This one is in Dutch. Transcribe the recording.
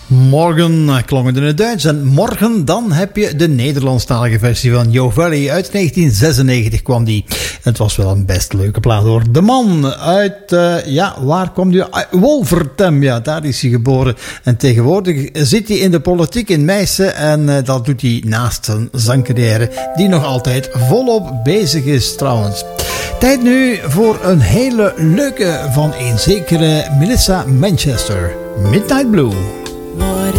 Morgen klonk het in het Duits en morgen dan heb je de Nederlandstalige versie van Yo Valley. Uit 1996 kwam die. Het was wel een best leuke plaat hoor. De man uit, waar kwam die? Wolvertem, ja, daar is hij geboren. En tegenwoordig zit hij in de politiek in Meissen en dat doet hij naast zijn zangcarrière, die nog altijd volop bezig is trouwens. Tijd nu voor een hele leuke van een zekere Melissa Manchester. Midnight Blue. What